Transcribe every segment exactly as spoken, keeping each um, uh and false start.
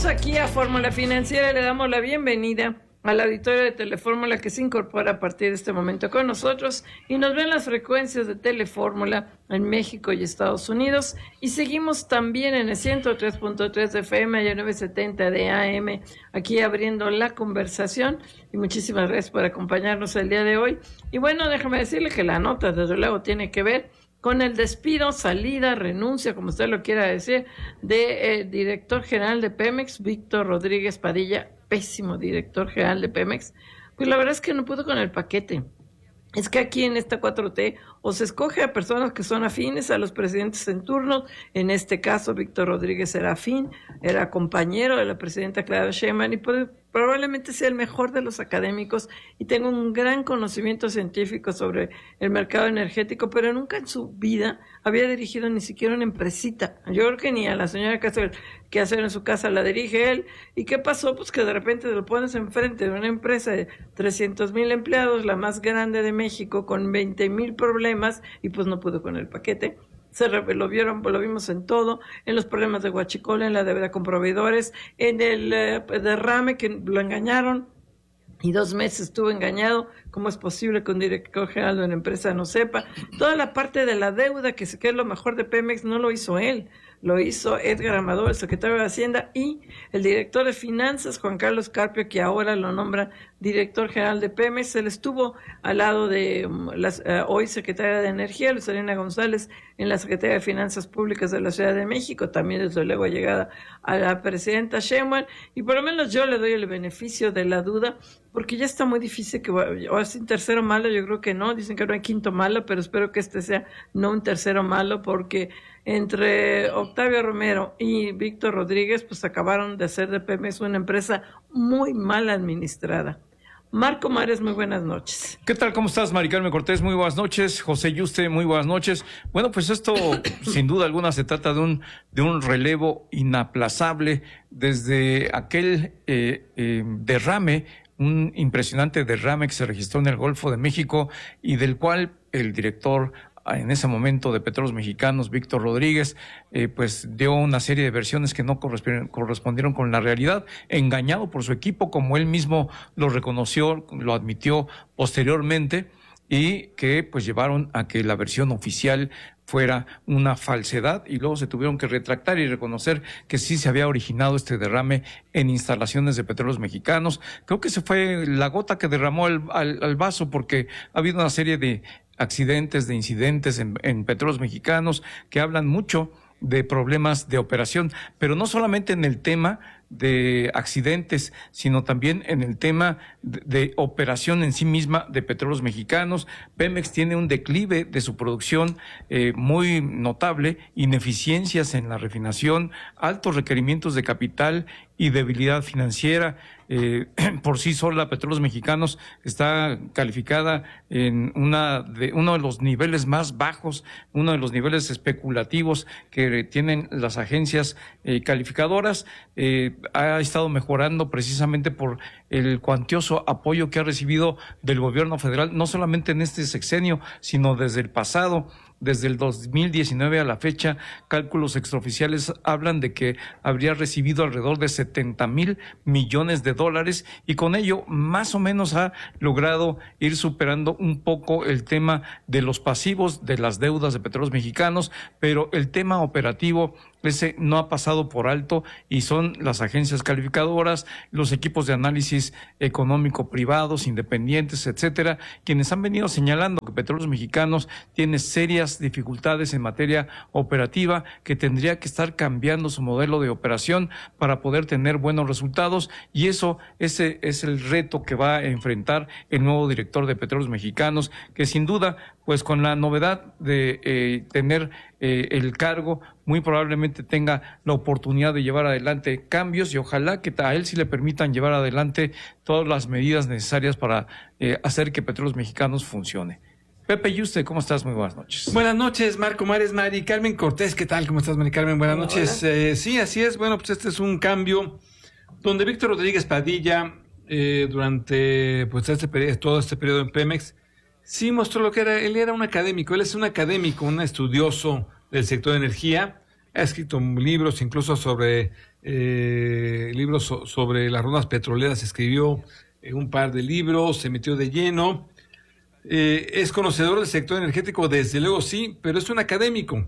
Regresamos aquí a Fórmula Financiera y le damos la bienvenida al auditorio de Telefórmula que se incorpora a partir de este momento con nosotros y nos ven las frecuencias de Telefórmula en México y Estados Unidos, y seguimos también en el ciento tres punto tres de F M y el novecientos setenta de A M, aquí abriendo la conversación, y muchísimas gracias por acompañarnos el día de hoy. Y bueno, déjame decirle que la nota desde luego tiene que ver con el despido, salida, renuncia, como usted lo quiera decir, de eh, director general de Pemex, Víctor Rodríguez Padilla, pésimo director general de Pemex. Pues la verdad es que no pudo con el paquete. Es que aquí en esta cuatro T o se escoge a personas que son afines a los presidentes en turno. En este caso, Víctor Rodríguez era afín, era compañero de la presidenta Claudia Sheinbaum y puede, probablemente sea el mejor de los académicos y tenga un gran conocimiento científico sobre el mercado energético, pero nunca en su vida había dirigido ni siquiera una empresita. Yo creo que ni a la señora que hace, que hace en su casa la dirige él. ¿Y qué pasó? Pues que de repente lo pones enfrente de una empresa de trescientos mil empleados, la más grande de México, con veinte mil problemas, y pues no pudo con el paquete. Se lo vieron, lo vimos en todo, en los problemas de Huachicol, en la deuda con proveedores, en el eh, derrame que lo engañaron y dos meses estuvo engañado. ¿Cómo es posible que un director general de una empresa no sepa? Toda la parte de la deuda, que, que es lo mejor de Pemex, no lo hizo él, lo hizo Edgar Amador, el secretario de Hacienda, y el director de Finanzas, Juan Carlos Carpio, que ahora lo nombra director general de Pemex. Él estuvo al lado de um, las, uh, hoy secretaria de Energía, Luzarina González, en la Secretaría de Finanzas Públicas de la Ciudad de México, también desde luego llegada a la presidenta Sheinbaum, y por lo menos yo le doy el beneficio de la duda, porque ya está muy difícil que, o es un tercero malo, yo creo que no, dicen que no hay quinto malo, pero espero que este sea no un tercero malo, porque entre Octavio Romero y Víctor Rodríguez, pues acabaron de hacer de Pemex una empresa muy mal administrada. Marco Mares, muy buenas noches. ¿Qué tal? ¿Cómo estás, Mari Carmen Cortés? Muy buenas noches. José Yuste, muy buenas noches. Bueno, pues esto, sin duda alguna, se trata de un, de un relevo inaplazable desde aquel eh, eh, derrame, un impresionante derrame que se registró en el Golfo de México y del cual el director en ese momento de Petróleos Mexicanos, Víctor Rodríguez, eh, pues dio una serie de versiones que no correspondieron con la realidad, engañado por su equipo, como él mismo lo reconoció, lo admitió posteriormente, y que pues llevaron a que la versión oficial fuera una falsedad, y luego se tuvieron que retractar y reconocer que sí se había originado este derrame en instalaciones de Petróleos Mexicanos. Creo que se fue la gota que derramó al, al, al vaso, porque ha habido una serie de accidentes, de incidentes en, en Petróleos Mexicanos que hablan mucho de problemas de operación, pero no solamente en el tema de accidentes, sino también en el tema de, de operación en sí misma de Petróleos Mexicanos. Pemex tiene un declive de su producción eh, muy notable, ineficiencias en la refinación, altos requerimientos de capital y debilidad financiera. Eh, por sí sola, Petróleos Mexicanos está calificada en una de, uno de los niveles más bajos, uno de los niveles especulativos que tienen las agencias eh, calificadoras. Eh, ha estado mejorando precisamente por el cuantioso apoyo que ha recibido del gobierno federal, no solamente en este sexenio, sino desde el pasado. Desde el dos mil diecinueve a la fecha, cálculos extraoficiales hablan de que habría recibido alrededor de setenta mil millones de dólares, y con ello más o menos ha logrado ir superando un poco el tema de los pasivos de las deudas de Petróleos Mexicanos, pero el tema operativo ese no ha pasado por alto, y son las agencias calificadoras, los equipos de análisis económico privados, independientes, etcétera, quienes han venido señalando que Petróleos Mexicanos tiene serias dificultades en materia operativa, que tendría que estar cambiando su modelo de operación para poder tener buenos resultados, y eso ese es el reto que va a enfrentar el nuevo director de Petróleos Mexicanos, que sin duda, pues con la novedad de eh, tener eh, el cargo, muy probablemente tenga la oportunidad de llevar adelante cambios, y ojalá que a él sí le permitan llevar adelante todas las medidas necesarias para eh, hacer que Petróleos Mexicanos funcione. Pepe Yuste, ¿cómo estás? Muy buenas noches. Buenas noches, Marco Mares, Mari Carmen Cortés, ¿qué tal? ¿Cómo estás, Mari Carmen? Buenas Hola. noches. Eh, sí, así es. Bueno, pues este es un cambio donde Víctor Rodríguez Padilla, eh, durante pues este periodo, todo este periodo en Pemex, sí mostró lo que era. Él era un académico, él es un académico, un estudioso del sector de energía, ha escrito libros, incluso sobre eh, libros so, sobre las rondas petroleras, escribió eh, un par de libros, se metió de lleno. Eh, es conocedor del sector energético, desde luego sí, pero es un académico.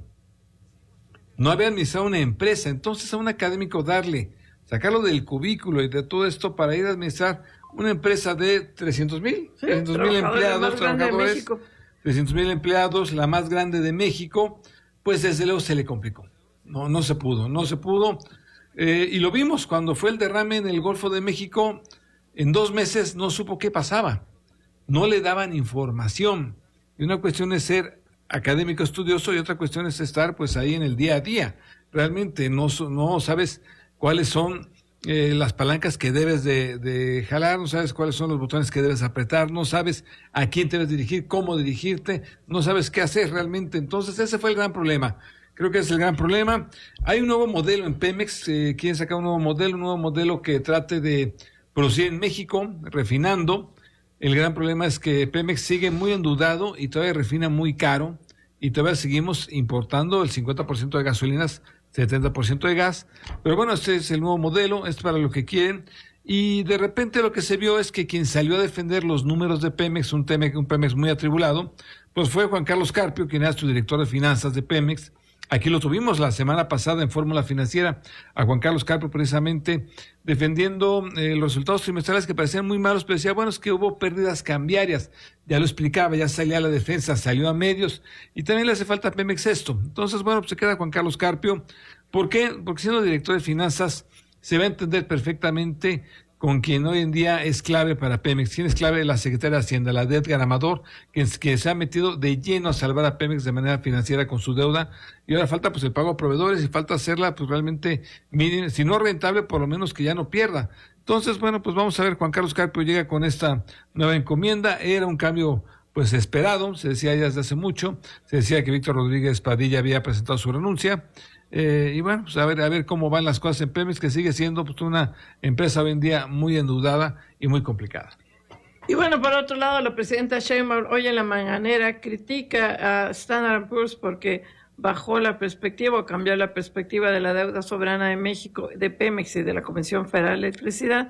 No había administrado una empresa, entonces a un académico darle, sacarlo del cubículo y de todo esto para ir a administrar una empresa de trescientos mil, sí, trescientos mil empleados, trabajadores, trescientos mil empleados, la más grande de México, pues desde luego se le complicó. No, no se pudo, no se pudo. Eh, y lo vimos cuando fue el derrame en el Golfo de México, en dos meses no supo qué pasaba. No le daban información. Y una cuestión es ser académico estudioso y otra cuestión es estar pues ahí en el día a día. Realmente no, no sabes cuáles son eh, las palancas que debes de, de jalar, no sabes cuáles son los botones que debes apretar, no sabes a quién te debes dirigir, cómo dirigirte, no sabes qué hacer realmente. Entonces ese fue el gran problema. Creo que es el gran problema. Hay un nuevo modelo en Pemex, eh, quieren sacar un nuevo modelo, un nuevo modelo que trate de producir en México, refinando. El gran problema es que Pemex sigue muy endeudado y todavía refina muy caro y todavía seguimos importando el cincuenta por ciento de gasolinas, setenta por ciento de gas. Pero bueno, este es el nuevo modelo, es para lo que quieren. Y de repente lo que se vio es que quien salió a defender los números de Pemex, un Pemex, un Pemex muy atribulado, pues fue Juan Carlos Carpio, quien era su director de finanzas de Pemex. Aquí lo tuvimos la semana pasada en Fórmula Financiera, a Juan Carlos Carpio precisamente defendiendo eh, los resultados trimestrales que parecían muy malos, pero decía, bueno, es que hubo pérdidas cambiarias, ya lo explicaba, ya salía a la defensa, salió a medios, y también le hace falta a Pemex esto. Entonces, bueno, pues se queda Juan Carlos Carpio. ¿Por qué? Porque siendo director de finanzas se va a entender perfectamente con quien hoy en día es clave para Pemex. ¿Quién es clave? La secretaria de Hacienda, la de Edgar Amador, que, que se ha metido de lleno a salvar a Pemex de manera financiera con su deuda. Y ahora falta pues el pago a proveedores y falta hacerla pues realmente, si no rentable, por lo menos que ya no pierda. Entonces, bueno, pues vamos a ver, Juan Carlos Carpio llega con esta nueva encomienda. Era un cambio pues esperado, se decía ya desde hace mucho, se decía que Víctor Rodríguez Padilla había presentado su renuncia. Eh, y bueno, pues a ver, a ver cómo van las cosas en Pemex, que sigue siendo pues una empresa hoy en día muy endeudada y muy complicada. Y bueno, por otro lado, la presidenta Sheinbaum hoy en la mañanera critica a Standard and Poor's porque bajó la perspectiva o cambió la perspectiva de la deuda soberana de México, de Pemex y de la Comisión Federal de Electricidad,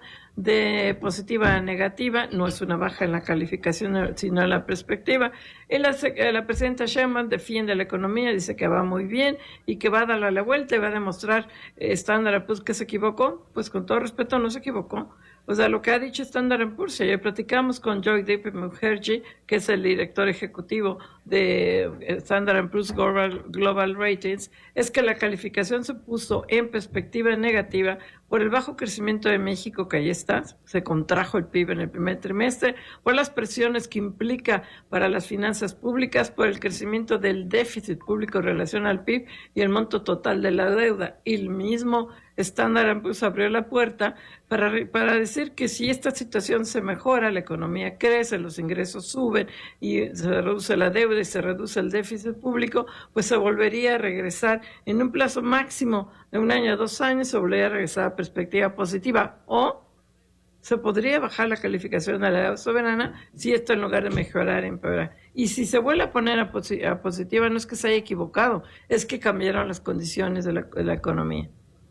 de positiva a negativa. No es una baja en la calificación, sino en la perspectiva. Y la, la presidenta Sheinbaum defiende la economía, dice que va muy bien y que va a darle la vuelta y va a demostrar eh, Standard and Poor's que se equivocó. Pues con todo respeto, no se equivocó. O sea, lo que ha dicho Standard and Poor's, ayer platicamos con Joydeep Mukherjee, que es el director ejecutivo de Standard and Poor's Global, Global Ratings, es que la calificación se puso en perspectiva negativa por el bajo crecimiento de México, que ahí está, se contrajo el P I B en el primer trimestre, por las presiones que implica para las finanzas públicas, por el crecimiento del déficit público en relación al P I B y el monto total de la deuda. Y el mismo Standard and Poor's abrió la puerta para, para decir que si esta situación se mejora, la economía crece, los ingresos suben y se reduce la deuda y se reduce el déficit público, pues se volvería a regresar en un plazo máximo de un año a dos años, se volvería a regresar a perspectiva positiva, o se podría bajar la calificación de la deuda soberana si esto en lugar de mejorar empeora. Y si se vuelve a poner a, posi- a positiva, no es que se haya equivocado, es que cambiaron las condiciones de la, de la economía.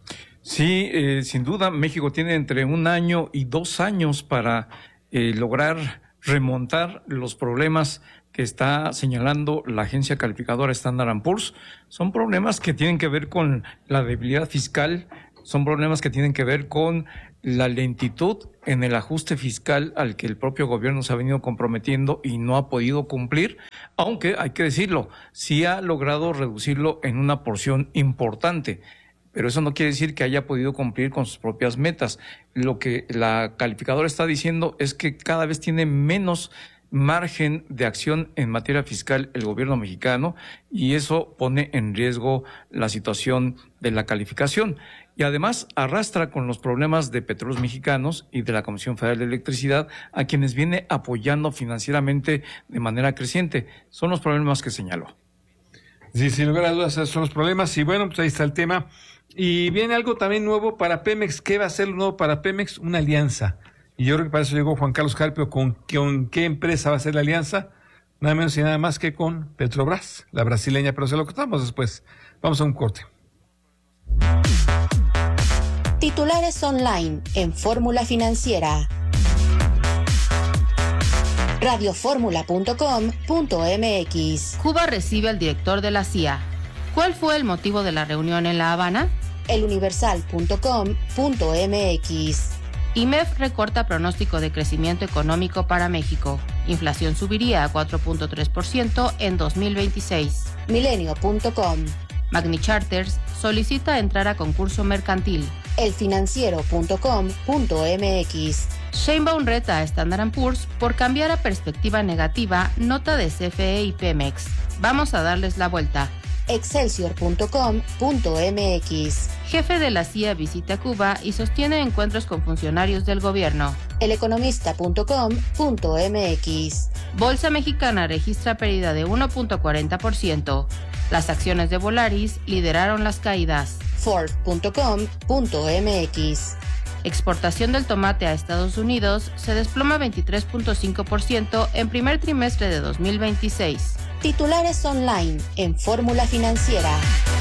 Sí, eh, sin duda, México tiene entre un año y dos años para eh, lograr remontar los problemas que está señalando la agencia calificadora Standard and Poor's. Son problemas que tienen que ver con la debilidad fiscal, son problemas que tienen que ver con la lentitud en el ajuste fiscal al que el propio gobierno se ha venido comprometiendo y no ha podido cumplir, aunque hay que decirlo, sí ha logrado reducirlo en una porción importante. Pero eso no quiere decir que haya podido cumplir con sus propias metas. Lo que la calificadora está diciendo es que cada vez tiene menos margen de acción en materia fiscal el gobierno mexicano y eso pone en riesgo la situación de la calificación. Y además arrastra con los problemas de Petróleos Mexicanos y de la Comisión Federal de Electricidad a quienes viene apoyando financieramente de manera creciente. Son los problemas que señaló. Sí, sin lugar a dudas, esos son los problemas. Y bueno, pues ahí está el tema. Y viene algo también nuevo para Pemex. ¿Qué va a ser lo nuevo para Pemex? Una alianza. Y yo creo que para eso llegó Juan Carlos Carpio. ¿Con, con qué empresa va a ser la alianza? Nada menos y nada más que con Petrobras, la brasileña. Pero se lo contamos después. Vamos a un corte. Titulares online en Fórmula Financiera. radioformula punto com punto m x. Cuba recibe al director de la C I A. ¿Cuál fue el motivo de la reunión en La Habana? eluniversal punto com punto m x. I M E F recorta pronóstico de crecimiento económico para México. Inflación subiría a cuatro punto tres por ciento en dos mil veintiséis. milenio punto com. Magni Charters solicita entrar a concurso mercantil. elfinanciero punto com punto m x. Sheinbaum reta a Standard and Poor's por cambiar a perspectiva negativa nota de C F E y Pemex. Vamos a darles la vuelta. excelsior punto com punto m x. Jefe de la C I A visita Cuba y sostiene encuentros con funcionarios del gobierno. eleconomista punto com punto m x. Bolsa Mexicana registra pérdida de uno punto cuarenta por ciento. Las acciones de Volaris lideraron las caídas. ford punto com punto m x. Exportación del tomate a Estados Unidos se desploma veintitrés punto cinco por ciento en primer trimestre de dos mil veintiséis. Titulares online en Fórmula Financiera.